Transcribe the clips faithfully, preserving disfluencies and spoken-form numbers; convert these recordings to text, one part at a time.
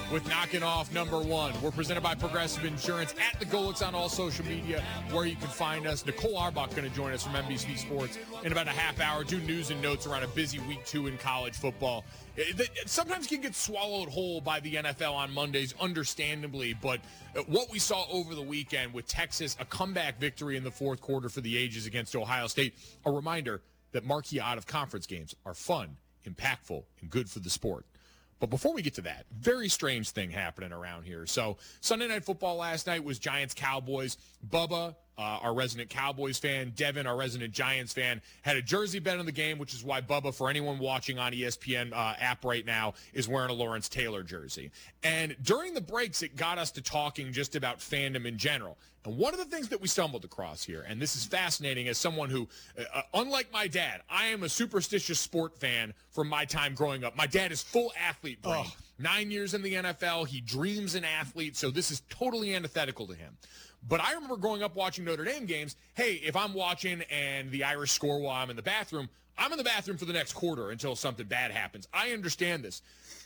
with knocking off number one. We're presented by Progressive Insurance at the Golix on all social media where you can find us. Nicole Arbach going to join us from N B C Sports in about a half hour, do news and notes around a busy week two in college football. It, it sometimes can get swallowed whole by the N F L on Mondays, understandably, but what we saw over the weekend with Texas, a comeback victory in the fourth quarter for the ages against Ohio State, a reminder that marquee out-of-conference games are fun, impactful, and good for the sport. But before we get to that, very strange thing happening around here. So Sunday Night Football last night was Giants-Cowboys. Bubba, uh, our resident Cowboys fan, Devin, our resident Giants fan, had a jersey bet on the game, which is why Bubba, for anyone watching on E S P N uh, app right now, is wearing a Lawrence Taylor jersey. And during the breaks, it got us to talking just about fandom in general. And one of the things that we stumbled across here, and this is fascinating as someone who, uh, unlike my dad, I am a superstitious sport fan from my time growing up. My dad is full athlete brain. Oh. Nine years in the N F L. He dreams an athlete, so this is totally antithetical to him. But I remember growing up watching Notre Dame games. Hey, if I'm watching and the Irish score while I'm in the bathroom, I'm in the bathroom for the next quarter until something bad happens. I understand this.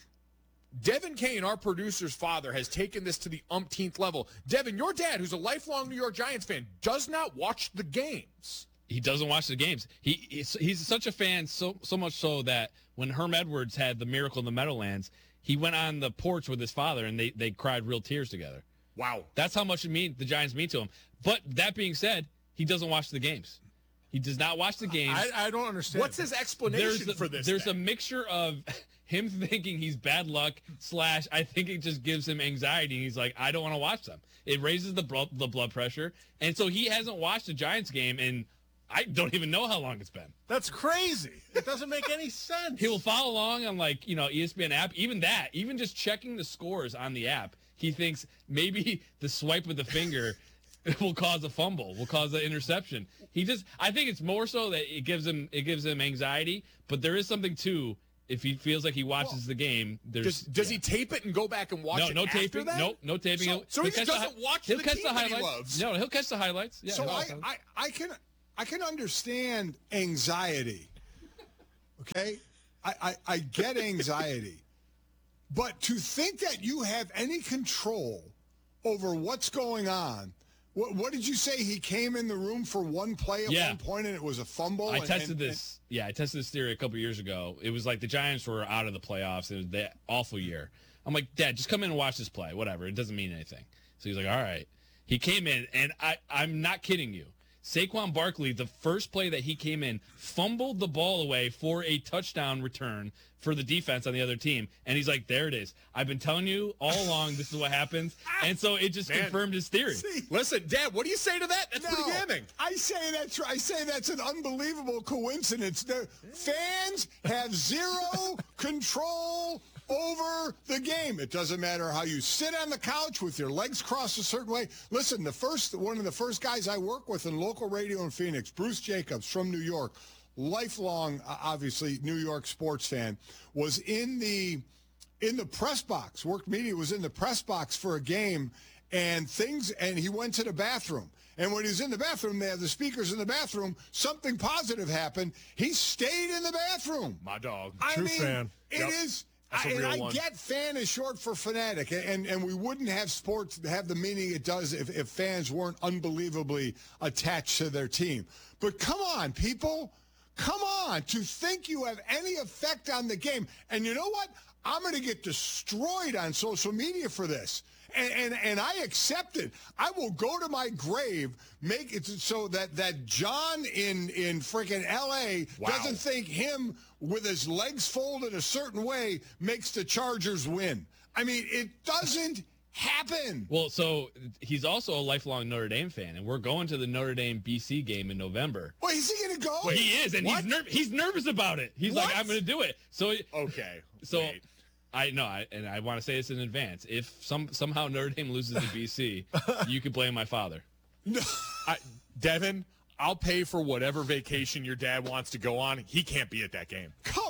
Devin Kane, our producer's father, has taken this to the umpteenth level. Devin, your dad, who's a lifelong New York Giants fan, does not watch the games. He doesn't watch the games. He he's, he's such a fan, so so much so that when Herm Edwards had the Miracle in the Meadowlands, he went on the porch with his father, and they, they cried real tears together. Wow. That's how much it mean, the Giants mean to him. But that being said, he doesn't watch the games. He does not watch the games. I, I don't understand. What's his explanation there's for this? There's then? a mixture of him thinking he's bad luck slash I think it just gives him anxiety. He's like, I don't want to watch them. It raises the blood, the blood pressure. And so he hasn't watched a Giants game in I don't even know how long it's been. That's crazy. It doesn't make any sense. He will follow along on, like, you know, E S P N app. Even that, even just checking the scores on the app, he thinks maybe the swipe with the finger will cause a fumble, will cause an interception. He just, I think it's more so that it gives him, it gives him anxiety. But there is something too. If he feels like he watches well, the game, there's does, does yeah. he tape it and go back and watch no, it? No, after taping. that? No, no taping. So, he'll, so he'll he just doesn't the, watch he'll the catch team the that highlights. he loves. No, he'll catch the highlights. Yeah, so I, I, I can, I can understand anxiety. Okay, I, I, I get anxiety, but to think that you have any control over what's going on. What, what did you say? He came in the room for one play at yeah. one point and it was a fumble? I and, tested and, this. And, yeah, I tested this theory a couple years ago. It was like the Giants were out of the playoffs. It was that awful year. I'm like, Dad, just come in and watch this play. Whatever. It doesn't mean anything. So he's like, all right. He came in, and I, I'm not kidding you. Saquon Barkley, the first play that he came in, fumbled the ball away for a touchdown return for the defense on the other team. And he's like, there it is. I've been telling you all along this is what happens. And so it just Man. confirmed his theory. See, listen, Dad, what do you say to that? That's no, pretty damning. I say that's I say that's an unbelievable coincidence. The fans have zero control over the game. It doesn't matter how you sit on the couch with your legs crossed a certain way. Listen, the first one of the first guys I work with in local radio in Phoenix, Bruce Jacobs from New York, lifelong, obviously, New York sports fan, was in the in the press box. Worked media was in the press box for a game, and things. And he went to the bathroom. And when he was in the bathroom, they had the speakers in the bathroom. Something positive happened. He stayed in the bathroom. My dog. I True mean, fan. It yep. is. That's a I, real and I one. get fan is short for fanatic, and, and we wouldn't have sports have the meaning it does if, if fans weren't unbelievably attached to their team. But come on, people. Come on. To think you have any effect on the game. And you know what? I'm going to get destroyed on social media for this. And, and and I accept it. I will go to my grave, make it so that, that John in, in freaking L A wow. doesn't think him with his legs folded a certain way makes the Chargers win. I mean, it doesn't happen. Well, so he's also a lifelong Notre Dame fan, and we're going to the Notre Dame B C game in November. Well, is he going to go? Well, he is, and what? he's ner- he's nervous about it. He's What? like, I'm going to do it. So Okay. So wait. I know, I, and I want to say this in advance. If some somehow Notre Dame loses to B C, you could blame my father. No. I, Devin, I'll pay for whatever vacation your dad wants to go on. He can't be at that game. Come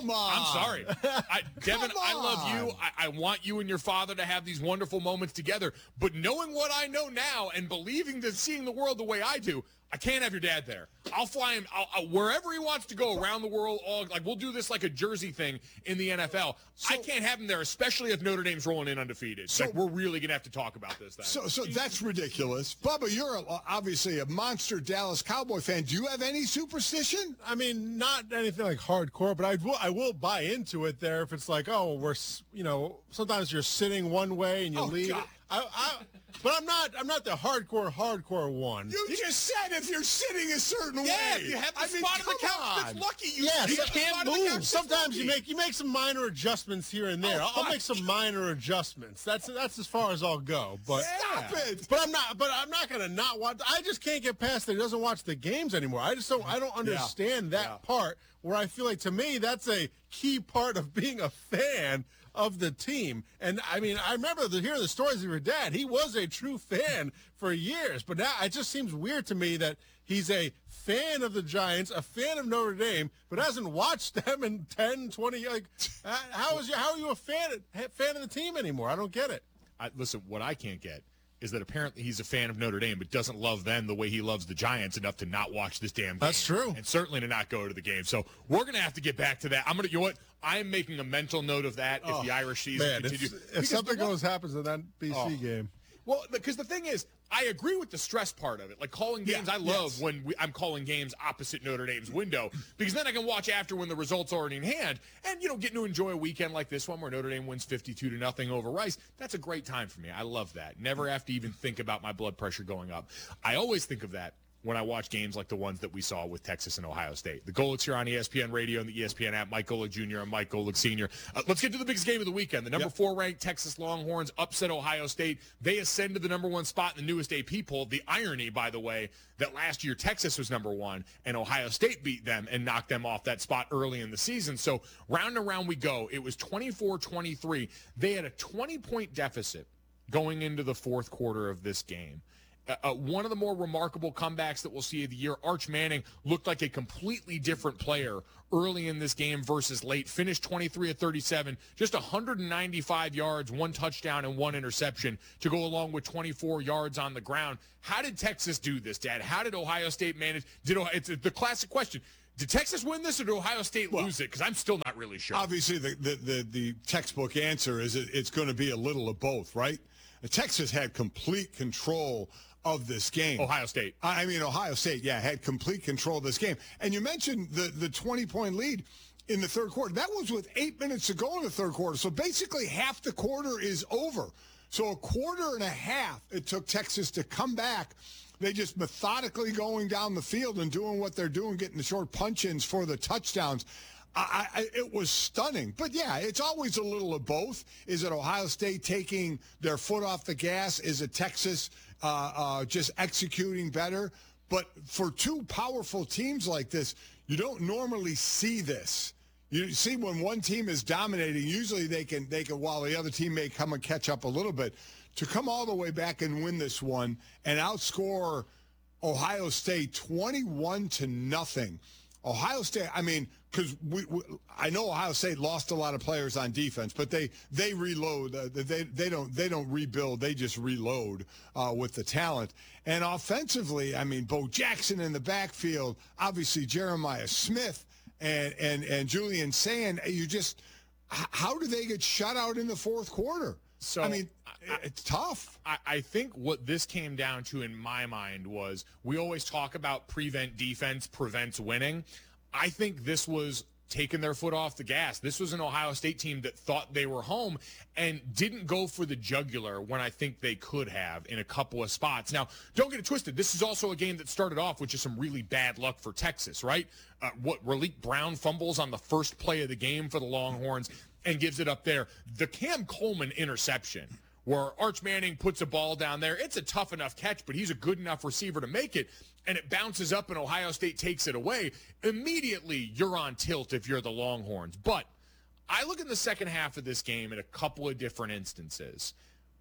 Come on. I'm sorry. I, Devin, Come I love you. on. I, I want you and your father to have these wonderful moments together. But knowing what I know now and believing that seeing the world the way I do, I can't have your dad there. I'll fly him I'll, I'll, wherever he wants to go around the world. All like we'll do this like a jersey thing in the N F L. So, I can't have him there, especially if Notre Dame's rolling in undefeated. So, like we're really gonna have to talk about this. Then. So, so that's ridiculous, Bubba. You're a, obviously a monster Dallas Cowboy fan. Do you have any superstition? I mean, not anything like hardcore, but I will I will buy into it there if it's like, oh, we're s- you know, sometimes you're sitting one way and you Oh, leave. God. I, I, but I'm not I'm not the hardcore hardcore one. You just said if you're sitting a certain Yeah, way. if you have the I mean, spot on the come couch that's on. lucky. You, Yes, you you have the can't spot on the couch move. that's Sometimes you lucky. make you make some minor adjustments here and there. Oh, I'll, I'll fuck. make some minor adjustments. That's that's as far as I'll go. But Stop it. But I'm not. But I'm not gonna not watch. I just can't get past that he doesn't watch the games anymore. I just don't. I don't understand that Yeah. part where I feel like to me that's a key part of being a fan of the team. And I mean, I remember the, hearing the stories of your dad. He was a true fan for years, but now it just seems weird to me that he's a fan of the Giants, a fan of Notre Dame, but hasn't watched them in ten, twenty. Like, uh, how is you? How are you a fan of, fan of the team anymore? I don't get it. I, listen, what I can't get is that apparently he's a fan of Notre Dame, but doesn't love them the way he loves the Giants enough to not watch this damn game. That's true. And certainly to not go to the game. So we're going to have to get back to that. I'm going to, you know what? I am making a mental note of that if the Irish season Man, continues. if, if Because something the one- goes happens in that B C Oh. game. Well, because the thing is, I agree with the stress part of it. Like calling games, Yeah, I love yes. when we, I'm calling games opposite Notre Dame's window because then I can watch after when the results are already in hand, and you know, getting to enjoy a weekend like this one where Notre Dame wins fifty-two to nothing over Rice. That's a great time for me. I love that. Never have to even think about my blood pressure going up. I always think of that when I watch games like the ones that we saw with Texas and Ohio State. The Golics here on E S P N Radio and the E S P N app, Mike Golick Junior and Mike Golick Senior Uh, let's get to the biggest game of the weekend. The number Yep. four ranked Texas Longhorns upset Ohio State. They ascend to the number one spot in the newest A P poll. The irony, by the way, that last year Texas was number one and Ohio State beat them and knocked them off that spot early in the season. So round and round we go. It was twenty-four twenty-three. They had a twenty-point deficit going into the fourth quarter of this game. Uh, uh, one of the more remarkable comebacks that we'll see of the year, Arch Manning looked like a completely different player early in this game versus late. Finished twenty-three of thirty-seven, just one hundred ninety-five yards, one touchdown, and one interception to go along with twenty-four yards on the ground. How did Texas do this, Dad? How did Ohio State manage? Did Ohio, it's the classic question. Did Texas win this or did Ohio State Well, lose it? Because I'm still not really sure. Obviously, the, the, the, the textbook answer is it, it's going to be a little of both, right? Texas had complete control of this game. Ohio State. I mean, Ohio State, yeah, had complete control of this game. And you mentioned the the twenty-point lead in the third quarter. That was with eight minutes to go in the third quarter. So basically half the quarter is over. So a quarter and a half it took Texas to come back. They just methodically going down the field and doing what they're doing, getting the short punch-ins for the touchdowns. I, I, it was stunning. But, yeah, it's always a little of both. Is it Ohio State taking their foot off the gas? Is it Texas uh, uh, just executing better? But for two powerful teams like this, you don't normally see this. You see when one team is dominating, usually they can, they can, while the other team may come and catch up a little bit, to come all the way back and win this one and outscore Ohio State twenty-one to nothing. Ohio State, I mean, because we, we, I know Ohio State lost a lot of players on defense, but they they reload. Uh, they they don't they don't rebuild. They just reload uh, with the talent. And offensively, I mean, Bo Jackson in the backfield, obviously Jeremiah Smith and and and Julian Sand. You just how do they get shut out in the fourth quarter? So I mean, I, it's tough. I, I think what this came down to in my mind was we always talk about prevent defense prevents winning. I think this was taking their foot off the gas. This was an Ohio State team that thought they were home and didn't go for the jugular when I think they could have in a couple of spots. Now, don't get it twisted. This is also a game that started off with just some really bad luck for Texas, right? Uh, what, Raleek Brown fumbles on the first play of the game for the Longhorns and gives it up there. The Cam Coleman interception where Arch Manning puts a ball down there, it's a tough enough catch, but he's a good enough receiver to make it, and it bounces up and Ohio State takes it away. Immediately, you're on tilt if you're the Longhorns. But I look in the second half of this game in a couple of different instances.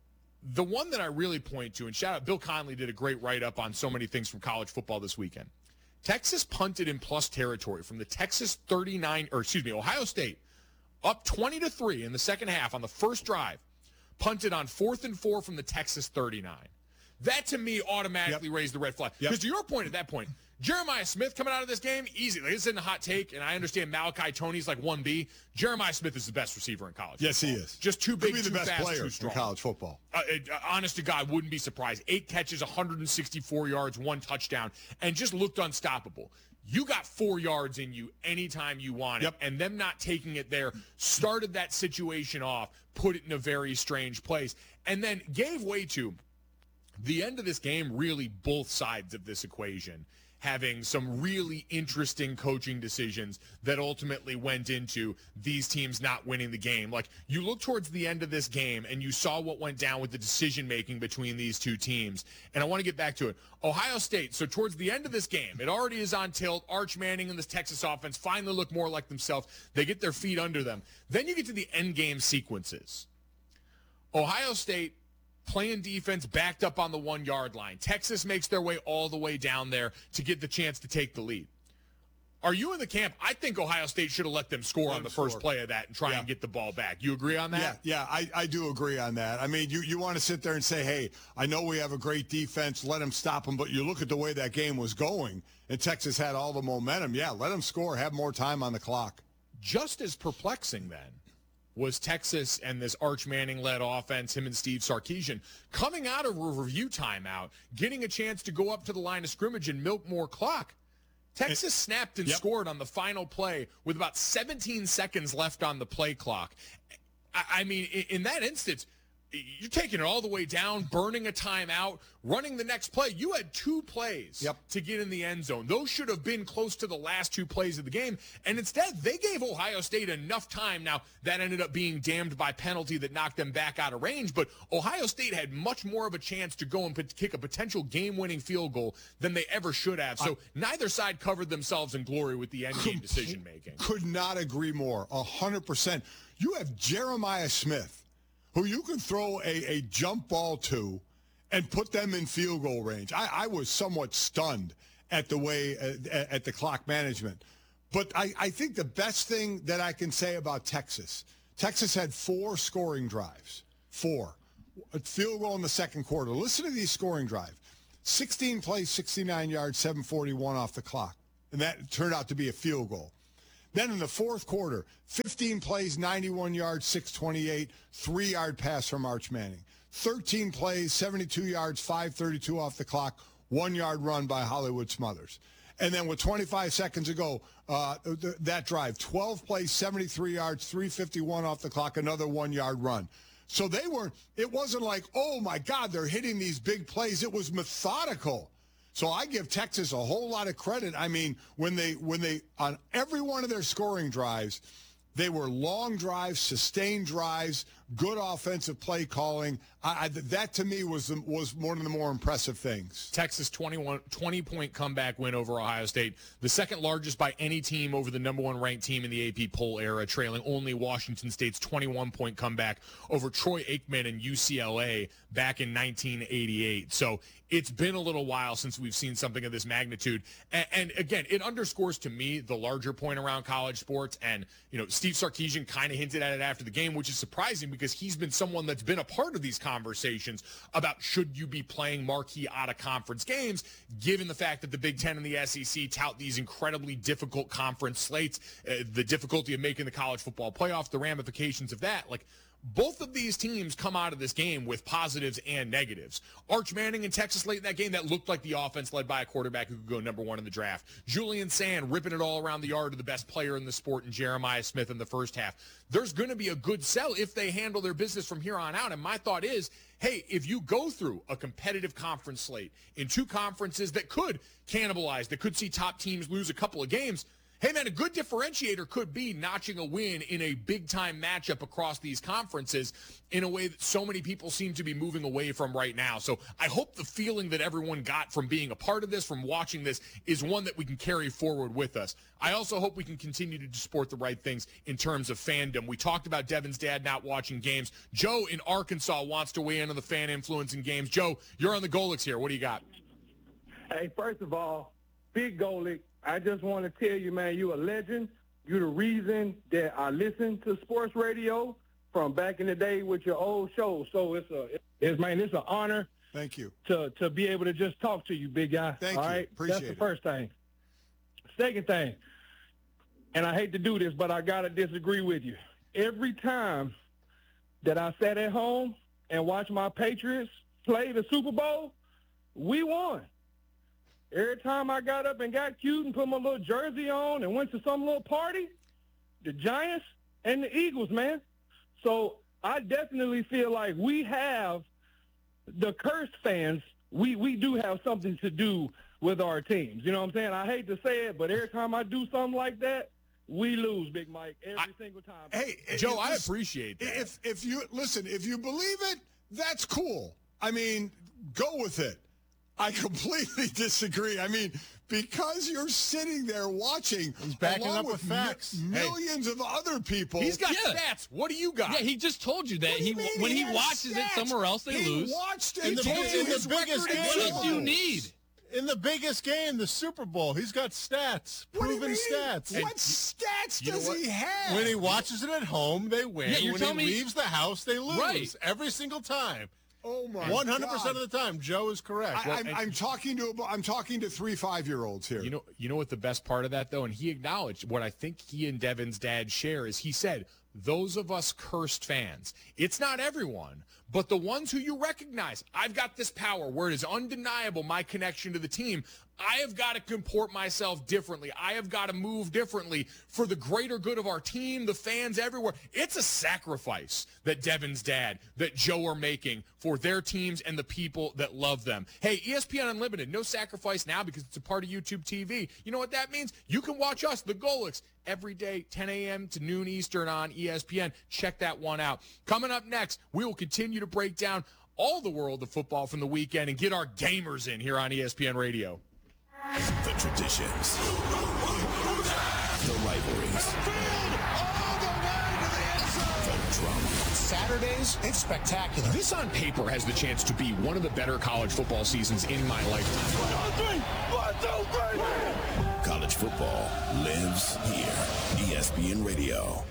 The one that I really point to, and shout out, Bill Conley did a great write-up on so many things from college football this weekend. Texas punted in plus territory from the Texas thirty-nine, or excuse me, Ohio State, up twenty to three in the second half on the first drive, punted on fourth and four from the Texas thirty-nine. That, to me, automatically yep. raised the red flag. Because yep. to your point at that point, Jeremiah Smith coming out of this game, easy. Like, this isn't a hot take, and I understand Malachi Toney's like one B. Jeremiah Smith is the best receiver in college yes, football. He is. Just too big, Could be too the best fast, player too strong. in college football. Uh, it, uh, honest to God, wouldn't be surprised. Eight catches, one hundred sixty-four yards, one touchdown, and just looked unstoppable. You got four yards in you anytime you want it, yep. and them not taking it there started that situation off, put it in a very strange place, and then gave way to the end of this game, really both sides of this equation having some really interesting coaching decisions that ultimately went into these teams not winning the game. Like, you look towards the end of this game and you saw what went down with the decision-making between these two teams. And I want to get back to it. Ohio State, so towards the end of this game, it already is on tilt. Arch Manning and this Texas offense finally look more like themselves. They get their feet under them. Then you get to the end game sequences. Ohio State playing defense backed up on the one-yard line. Texas makes their way all the way down there to get the chance to take the lead. Are you in the camp? I think Ohio State should have let them score let on the score. first play of that and try yeah. and get the ball back. You agree on that? Yeah, yeah, I, I do agree on that. I mean, you, you want to sit there and say, hey, I know we have a great defense, let them stop them, but you look at the way that game was going, and Texas had all the momentum. Yeah, let them score, have more time on the clock. Just as perplexing then was Texas and this Arch Manning-led offense, him and Steve Sarkisian, coming out of a review timeout, getting a chance to go up to the line of scrimmage and milk more clock. Texas it, snapped and yep. scored on the final play with about seventeen seconds left on the play clock. I, I mean, in, in that instance, you're taking it all the way down, burning a timeout, running the next play. You had two plays yep. to get in the end zone. Those should have been close to the last two plays of the game. And instead, they gave Ohio State enough time. Now, that ended up being damned by penalty that knocked them back out of range. But Ohio State had much more of a chance to go and put, kick a potential game-winning field goal than they ever should have. So I, neither side covered themselves in glory with the end-game decision-making. Could not agree more. A hundred percent. You have Jeremiah Smith, who you can throw a, a jump ball to and put them in field goal range. I, I was somewhat stunned at the way, uh, at the clock management. But I, I think the best thing that I can say about Texas, Texas had four scoring drives. Four. A field goal in the second quarter. Listen to these scoring drives. sixteen plays, sixty-nine yards, seven forty-one off the clock. And that turned out to be a field goal. Then in the fourth quarter, fifteen plays, ninety-one yards, six twenty-eight, three-yard pass from Arch Manning. thirteen plays, seventy-two yards, five thirty-two off the clock, one-yard run by Hollywood Smothers. And then with twenty-five seconds to go, uh, th- that drive, twelve plays, seventy-three yards, three fifty-one off the clock, another one-yard run. So they weren't, it wasn't like, oh, my God, they're hitting these big plays. It was methodical. So I give Texas a whole lot of credit. I mean, when they, when they, on every one of their scoring drives, they were long drives, sustained drives, good offensive play calling. I, I, that, to me, was the, was one of the more impressive things. Texas twenty-one, twenty-point comeback win over Ohio State, the second largest by any team over the number one ranked team in the A P poll era, trailing only Washington State's twenty-one-point comeback over Troy Aikman and U C L A back in nineteen eighty-eight. So it's been a little while since we've seen something of this magnitude. And, and again, it underscores to me the larger point around college sports. And, you know, Steve Sarkisian kind of hinted at it after the game, which is surprising because he's been someone that's been a part of these conversations about should you be playing marquee out-of-conference games, given the fact that the Big Ten and the S E C tout these incredibly difficult conference slates, uh, the difficulty of making the college football playoff, the ramifications of that. Like, both of these teams come out of this game with positives and negatives. Arch Manning in Texas late in that game, that looked like the offense led by a quarterback who could go number one in the draft. Julian Sand ripping it all around the yard to the best player in the sport in Jeremiah Smith in the first half. There's going to be a good sell if they handle their business from here on out. And my thought is, hey, if you go through a competitive conference slate in two conferences that could cannibalize, that could see top teams lose a couple of games, hey, man, a good differentiator could be notching a win in a big-time matchup across these conferences in a way that so many people seem to be moving away from right now. So I hope the feeling that everyone got from being a part of this, from watching this, is one that we can carry forward with us. I also hope we can continue to support the right things in terms of fandom. We talked about Devin's dad not watching games. Joe in Arkansas wants to weigh in on the fan influence in games. Joe, you're on the Golix here. What do you got? Hey, first of all, Big Golick, I just want to tell you, man, you're a legend. You're the reason that I listen to sports radio from back in the day with your old show. So it's a, it's man, it's an honor. Thank you. To to be able to just talk to you, big guy. Thank all you. right? Appreciate That's the it. first thing. Second thing, and I hate to do this, but I gotta disagree with you. Every time that I sat at home and watched my Patriots play the Super Bowl, we won. Every time I got up and got cute and put my little jersey on and went to some little party, the Giants and the Eagles, man. So I definitely feel like we have the cursed fans. We, we do have something to do with our teams. You know what I'm saying? I hate to say it, but every time I do something like that, we lose, Big Mike, every I, single time. Hey, Joe, if, I appreciate that. If, if you, listen, if you believe it, that's cool. I mean, go with it. I completely disagree. I mean, because you're sitting there watching, he's backing along up with, with facts. Mi- millions hey. of other people. He's got yeah. stats. What do you got? Yeah, he just told you that. He you when he, he watches stats? it somewhere else, they he lose. Watched it. In the, He in the biggest game, what else do you need? In the biggest game, the Super Bowl, he's got stats, what proven stats. What stats you does he have? When he watches it at home, they win. Yeah, you're when telling he me- leaves the house, they lose. Right. Every single time. Oh my one hundred percent God. of the time, Joe is correct. I, I'm, I'm talking to I'm talking to three five-year-olds here. You know, you know what the best part of that though, and he acknowledged what I think he and Devin's dad share is he said, those of us cursed fans, it's not everyone, but the ones who you recognize, I've got this power where it is undeniable my connection to the team. I have got to comport myself differently. I have got to move differently for the greater good of our team, the fans everywhere. It's a sacrifice that Devin's dad, that Joe are making for their teams and the people that love them. Hey, E S P N Unlimited, no sacrifice now because it's a part of YouTube T V. You know what that means? You can watch us, the Golics, every day, ten a.m. to noon Eastern on E S P N. Check that one out. Coming up next, we will continue to break down all the world of football from the weekend and get our gamers in here on E S P N Radio. The traditions, the rivalries, the drama. Saturdays, it's spectacular. This on paper has the chance to be one of the better college football seasons in my lifetime. One, two, three. One, two, three. College football lives here. E S P N Radio.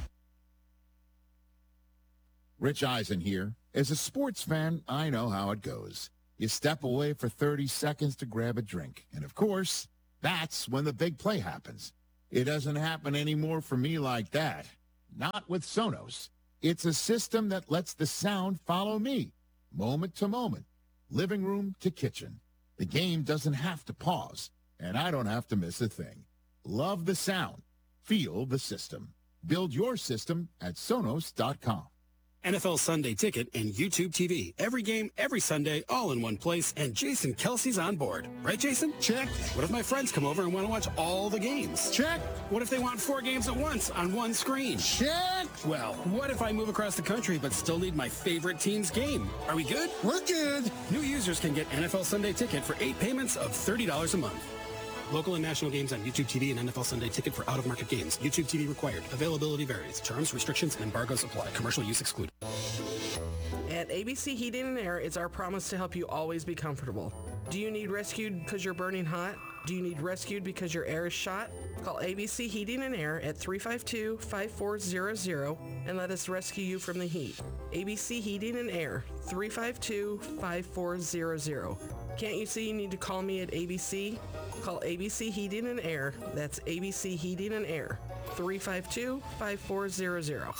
Rich Eisen here. As a sports fan, I know how it goes. You step away for thirty seconds to grab a drink. And of course, that's when the big play happens. It doesn't happen anymore for me like that. Not with Sonos. It's a system that lets the sound follow me, moment to moment, living room to kitchen. The game doesn't have to pause, and I don't have to miss a thing. Love the sound. Feel the system. Build your system at Sonos dot com. N F L Sunday Ticket and YouTube T V. Every game, every Sunday, all in one place, and Jason Kelsey's on board. Right, Jason? Check. What if my friends come over and want to watch all the games? Check. What if they want four games at once on one screen? Check. Well, what if I move across the country but still need my favorite team's game? Are we good? We're good. New users can get N F L Sunday Ticket for eight payments of thirty dollars a month. Local and national games on YouTube T V and N F L Sunday Ticket for out-of-market games. YouTube T V required. Availability varies. Terms, restrictions, and embargoes apply. Commercial use excluded. At A B C Heating and Air, it's our promise to help you always be comfortable. Do you need rescued because you're burning hot? Do you need rescued because your air is shot? Call A B C Heating and Air at three five two, five four zero zero and let us rescue you from the heat. A B C Heating and Air, three five two, five four zero zero. Can't you see you need to call me at A B C? Call A B C Heating and Air. That's A B C Heating and Air, three five two, five four zero zero.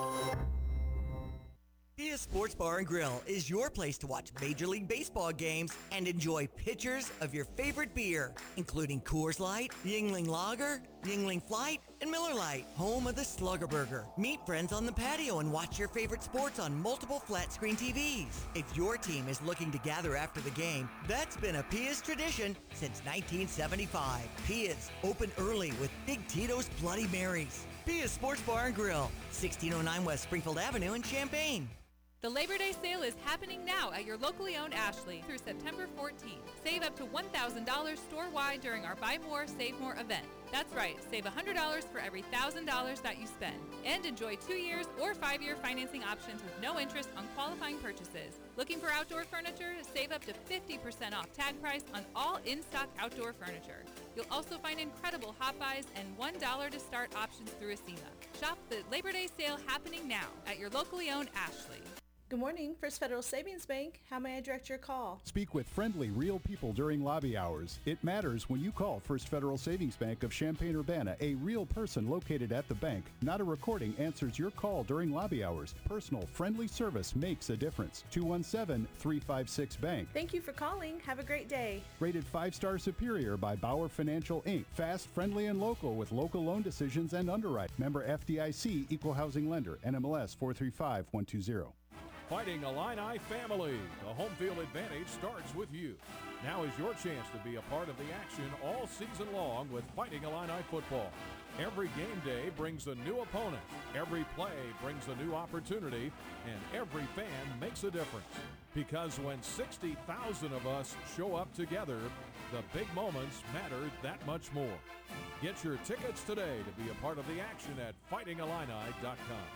Pia Sports Bar and Grill is your place to watch Major League Baseball games and enjoy pitchers of your favorite beer, including Coors Light, Yingling Lager, Yingling Flight, and Miller Lite, home of the Slugger Burger. Meet friends on the patio and watch your favorite sports on multiple flat-screen T Vs. If your team is looking to gather after the game, that's been a Pia's tradition since nineteen seventy-five. Pia's, open early with Big Tito's Bloody Marys. Pia's Sports Bar and Grill, sixteen oh nine West Springfield Avenue in Champaign. The Labor Day sale is happening now at your locally owned Ashley through September fourteenth. Save up to one thousand dollars store-wide during our Buy More, Save More event. That's right, save one hundred dollars for every one thousand dollars that you spend. And enjoy two years or five-year financing options with no interest on qualifying purchases. Looking for outdoor furniture? Save up to fifty percent off tag price on all in-stock outdoor furniture. You'll also find incredible hot buys and one dollar to start options through Acima. Shop the Labor Day sale happening now at your locally owned Ashley. Good morning, First Federal Savings Bank. How may I direct your call? Speak with friendly, real people during lobby hours. It matters when you call First Federal Savings Bank of Champaign-Urbana. A real person located at the bank, not a recording, answers your call during lobby hours. Personal, friendly service makes a difference. two one seven, three five six, bank. Thank you for calling. Have a great day. Rated five-star superior by Bauer Financial, Incorporated. Fast, friendly, and local with local loan decisions and underwrite. Member F D I C, Equal Housing Lender, N M L S four three five one two zero. Fighting Illini family. The home field advantage starts with you. Now is your chance to be a part of the action all season long with Fighting Illini football. Every game day brings a new opponent. Every play brings a new opportunity. And every fan makes a difference. Because when sixty thousand of us show up together, the big moments matter that much more. Get your tickets today to be a part of the action at fighting illini dot com.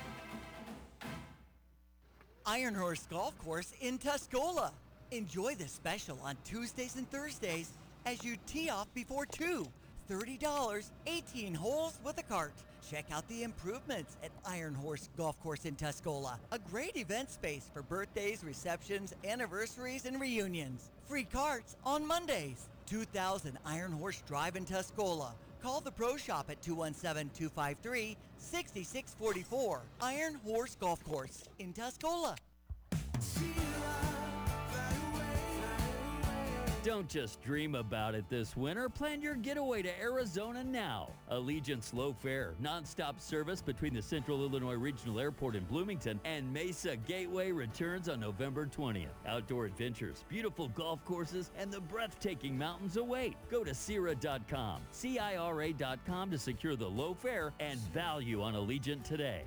Iron Horse Golf Course in Tuscola. Enjoy the special on Tuesdays and Thursdays as you tee off before two. thirty dollars, eighteen holes with a cart. Check out the improvements at Iron Horse Golf Course in Tuscola. A great event space for birthdays, receptions, anniversaries, and reunions. Free carts on Mondays. two thousand Iron Horse Drive in Tuscola. Call the Pro Shop at two one seven, two five three, six six four four. Iron Horse Golf Course in Tuscola. Don't just dream about it this winter. Plan your getaway to Arizona now. Allegiant Slow Fare, nonstop service between the Central Illinois Regional Airport in Bloomington and Mesa Gateway returns on November twentieth. Outdoor adventures, beautiful golf courses, and the breathtaking mountains await. Go to C I R A dot com, C I R A dot com to secure the low fare and value on Allegiant today.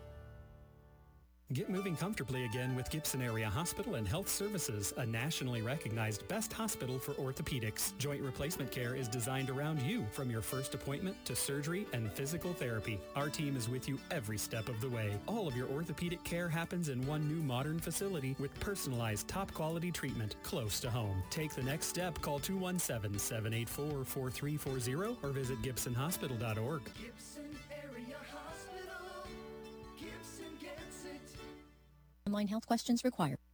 Get moving comfortably again with Gibson Area Hospital and Health Services, a nationally recognized best hospital for orthopedics. Joint replacement care is designed around you, from your first appointment to surgery and physical therapy. Our team is with you every step of the way. All of your orthopedic care happens in one new modern facility with personalized top-quality treatment close to home. Take the next step. Call two one seven, seven eight four, four three four zero or visit gibson hospital dot org. Online health questions required.